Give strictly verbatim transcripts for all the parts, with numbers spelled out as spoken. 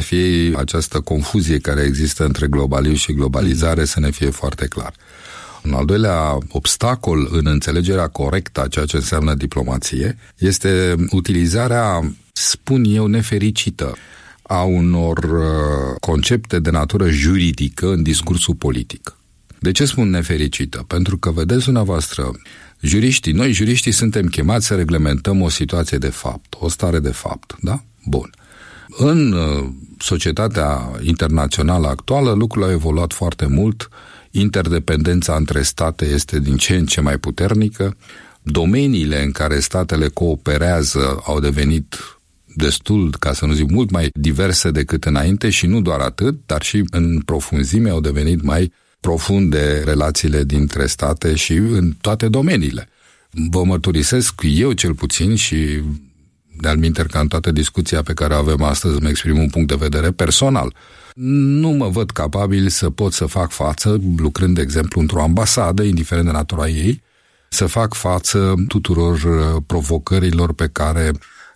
fi această confuzie care există între globalism și globalizare să ne fie foarte clar. Un al doilea obstacol în înțelegerea corectă a ceea ce înseamnă diplomație este utilizarea, spun eu, nefericită a unor concepte de natură juridică în discursul politic. De ce spun nefericită? Pentru că, vedeți dumneavoastră, juriștii, noi juriștii suntem chemați să reglementăm o situație de fapt, o stare de fapt, da? Bun. În societatea internațională actuală, lucrurile au evoluat foarte mult, interdependența între state este din ce în ce mai puternică, domeniile în care statele cooperează au devenit destul, ca să nu zic, mult mai diverse decât înainte și nu doar atât, dar și în profunzime au devenit mai profunde relațiile dintre state și în toate domeniile. Vă mărturisesc, eu cel puțin și de-al minteri ca în toată discuția pe care o avem astăzi îmi exprim un punct de vedere personal. Nu mă văd capabil să pot să fac față, lucrând, de exemplu, într-o ambasadă, indiferent de natura ei, să fac față tuturor provocărilor pe care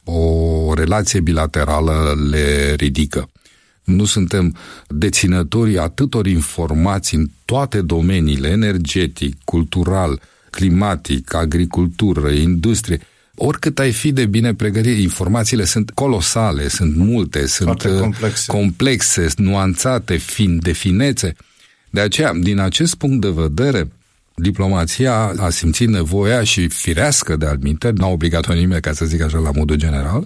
o relație bilaterală le ridică. Nu suntem deținătorii atâtor informații în toate domeniile, energetic, cultural, climatic, agricultură, industrie. Oricât ai fi de bine pregătit, informațiile sunt colosale, sunt multe, sunt complexe. complexe, nuanțate, fin, de finețe. De aceea, din acest punct de vedere, diplomația a simțit nevoia și firească de altminteri, n-a obligat-o nimeni, ca să zic așa, la modul general,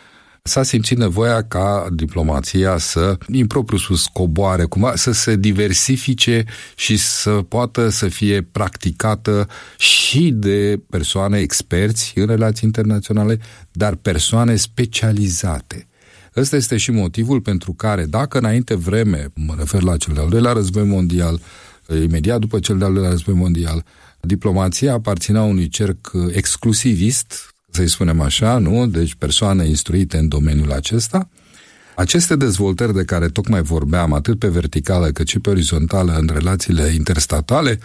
s-a simțit nevoia ca diplomația să, din propriu spus, coboare, cumva, să se diversifice și să poată să fie practicată și de persoane experți în relații internaționale, dar persoane specializate. Ăsta este și motivul pentru care, dacă înainte vreme, mă refer la cel de-al doilea război mondial, imediat după cel de-al doilea război mondial, diplomația aparținea unui cerc exclusivist, să-i spunem așa, nu? Deci persoane instruite în domeniul acesta. Aceste dezvoltări de care tocmai vorbeam, atât pe verticală cât și pe orizontală în relațiile interstatale,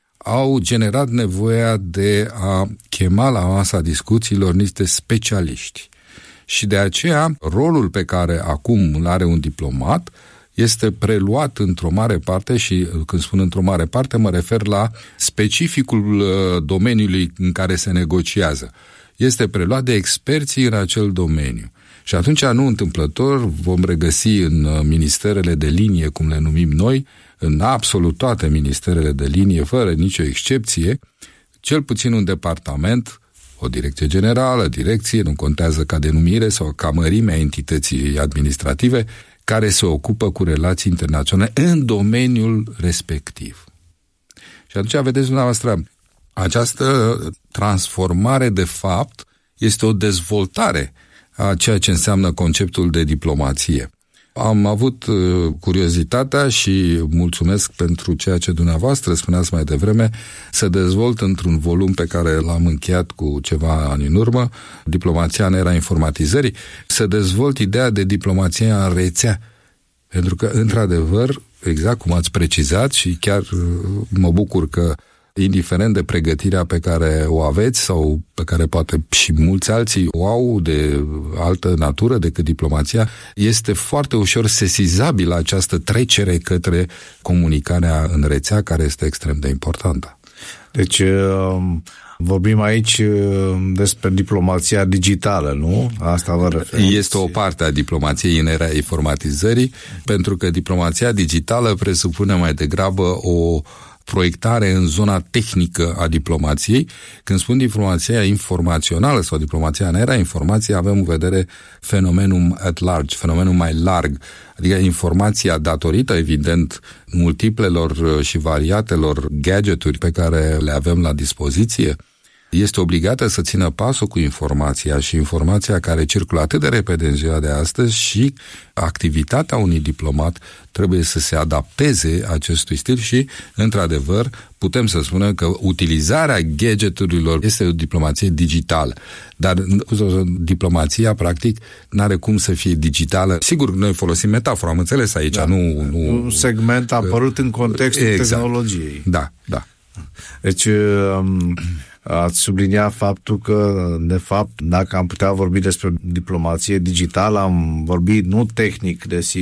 au generat nevoia de a chema la masa discuțiilor niște specialiști. Și de aceea, rolul pe care acum îl are un diplomat este preluat într-o mare parte și, când spun într-o mare parte, mă refer la specificul domeniului în care se negociază. Este preluat de experții în acel domeniu. Și atunci, nu întâmplător, vom regăsi în ministerele de linie, cum le numim noi, în absolut toate ministerele de linie, fără nicio excepție, cel puțin un departament, o direcție generală, direcție, nu contează ca denumire sau ca mărimea entității administrative, care se ocupă cu relații internaționale în domeniul respectiv. Și atunci, vedeți dumneavoastră, această transformare, de fapt, este o dezvoltare a ceea ce înseamnă conceptul de diplomație. Am avut curiozitatea și mulțumesc pentru ceea ce dumneavoastră spuneați mai devreme, să dezvolt într-un volum pe care l-am încheiat cu ceva ani în urmă, Diplomația în era informatizării, să dezvolt ideea de diplomația în rețea. Pentru că, într-adevăr, exact cum ați precizat și chiar mă bucur că indiferent de pregătirea pe care o aveți sau pe care poate și mulți alții o au de altă natură decât diplomația, este foarte ușor sesizabilă această trecere către comunicarea în rețea, care este extrem de importantă. Deci vorbim aici despre diplomația digitală, nu? Asta vă referiți? Este o parte a diplomației în era informatizării, pentru că diplomația digitală presupune mai degrabă o proiectare în zona tehnică a diplomației. Când spun diplomația informațională sau diplomația în era informației, avem în vedere fenomenul at large, fenomenul mai larg, adică informația datorită, evident, multiplelor și variatelor gadgeturi pe care le avem la dispoziție, este obligată să țină pasul cu informația și informația care circulă atât de repede în ziua de astăzi și activitatea unui diplomat trebuie să se adapteze acestui stil și, într-adevăr, putem să spunem că utilizarea gadgeturilor este o diplomație digitală. Dar diplomația, practic, n-are cum să fie digitală. Sigur, noi folosim metafora, am înțeles aici, da. nu, nu... Un segment apărut în contextul exact. tehnologiei. Da, da. Deci... Um... Ați subliniat faptul că, de fapt, dacă am putea vorbi despre diplomație digitală, am vorbit nu tehnic, desigur,